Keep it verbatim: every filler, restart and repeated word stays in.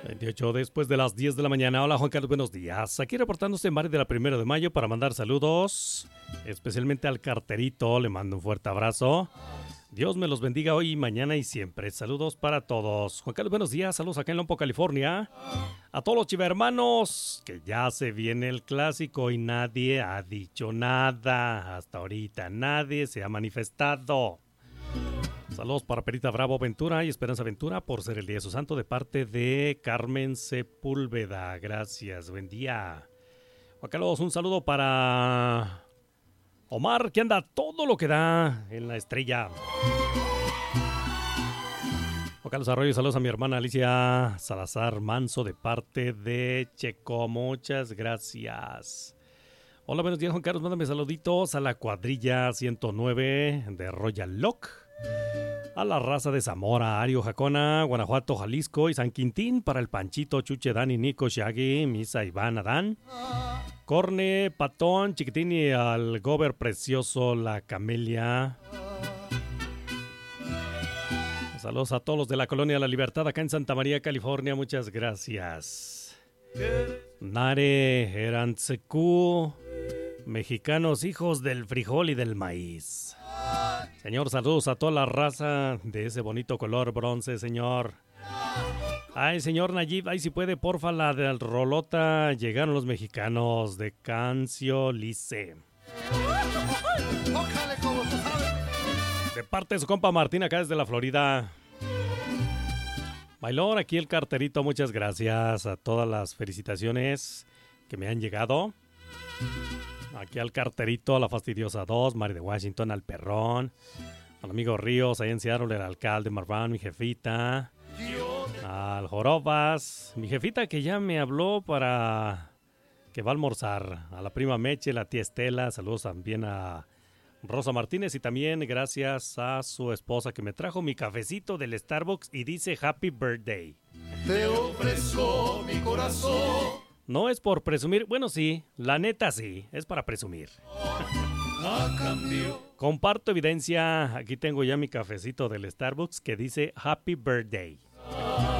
veintiocho después de las diez de la mañana. Hola Juan Carlos, buenos días. Aquí reportándose Mari de la Primero de Mayo para mandar saludos, especialmente al carterito. Le mando un fuerte abrazo. Dios me los bendiga hoy, mañana y siempre. Saludos para todos. Juan Carlos, buenos días. Saludos acá en Lompo, California. A todos los chivermanos, que ya se viene el clásico y nadie ha dicho nada. Hasta ahorita nadie se ha manifestado. Saludos para Perita Bravo Ventura y Esperanza Ventura por ser el día de su santo de parte de Carmen Sepúlveda. Gracias, buen día. Juan Carlos, un saludo para Omar, que anda todo lo que da en la estrella. Juan Carlos Arroyo, saludos a mi hermana Alicia Salazar Manso de parte de Checo. Muchas gracias. Hola, buenos días Juan Carlos, mándame saluditos a la cuadrilla ciento nueve de Royal Lock, a la raza de Zamora, Ario, Jacona, Guanajuato, Jalisco y San Quintín, para el Panchito, Chuche, Dani, Nico, Shaggy, Misa, Iván, Adán, Corne, Patón, Chiquitín y al Gober Precioso, la Camelia. Saludos a todos los de la Colonia La Libertad acá en Santa María, California, muchas gracias. Nare, Erantsecu, mexicanos, hijos del frijol y del maíz. Señor, saludos a toda la raza de ese bonito color bronce, señor. Ay, señor Nayib, ay, si puede, porfa, la del rolota. Llegaron los mexicanos de Cancio Lice. De parte de su compa Martín, acá desde la Florida. Bailón, aquí el carterito, muchas gracias a todas las felicitaciones que me han llegado. Aquí al carterito, a la fastidiosa dos, Mari de Washington, al perrón, al amigo Ríos, ahí en Seattle, el alcalde Marván, mi jefita, al Jorobas, mi jefita que ya me habló para que va a almorzar, a la prima Meche, la tía Estela, saludos también a Rosa Martínez y también gracias a su esposa que me trajo mi cafecito del Starbucks y dice Happy Birthday. Te ofrezco mi corazón. No es por presumir, bueno sí, la neta sí, es para presumir. Comparto evidencia, aquí tengo ya mi cafecito del Starbucks que dice Happy Birthday.